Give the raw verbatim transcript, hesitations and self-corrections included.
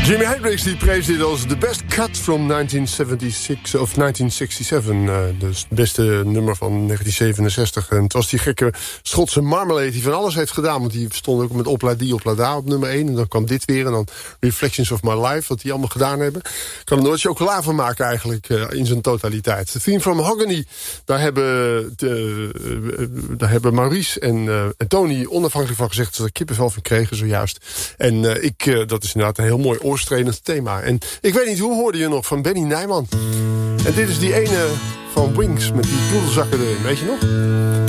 Jimi Hendrix die prees dit als The Best Cut from negentien zevenenzestig of negentien zevenenzestig. Uh, dus het beste nummer van negentien zevenenzestig. En het was die gekke Schotse Marmalade die van alles heeft gedaan. Want die stond ook met Opla die, Opla da op nummer één. En dan kwam dit weer. En dan Reflections of My Life, wat die allemaal gedaan hebben. Ik kan er nooit chocola van maken eigenlijk uh, in zijn totaliteit. The Theme from Mahogany, daar hebben, de, uh, daar hebben Maurice en, uh, en Tony onafhankelijk van gezegd dat ze er kippenvel van kregen zojuist. En uh, ik, uh, dat is inderdaad een heel mooi oorstrenend thema. En ik weet niet, hoe hoorde je nog van Benny Nijman? En dit is die ene van Wings met die doelzakken erin, weet je nog?